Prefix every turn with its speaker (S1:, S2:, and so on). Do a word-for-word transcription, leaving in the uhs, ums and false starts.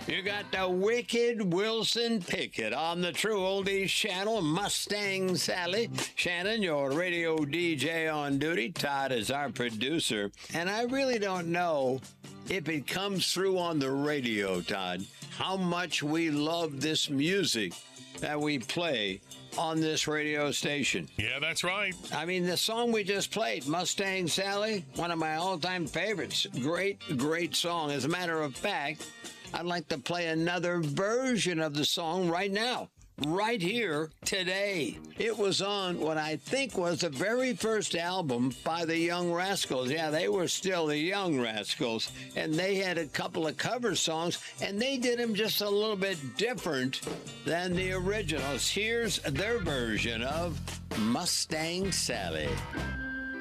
S1: You got the wicked Wilson Pickett on the True Oldies channel, Mustang Sally. Shannon, your radio D J on duty. Todd is our producer. And I really don't know if it comes through on the radio, Todd, how much we love this music that we play on this radio station.
S2: Yeah, that's right.
S1: I mean, the song we just played, Mustang Sally, one of my all-time favorites. Great, great song. As a matter of fact, I'd like to play another version of the song right now, right here, today. It was on what I think was the very first album by the Young Rascals. Yeah, they were still the Young Rascals, and they had a couple of cover songs, and they did them just a little bit different than the originals. Here's their version of Mustang Sally.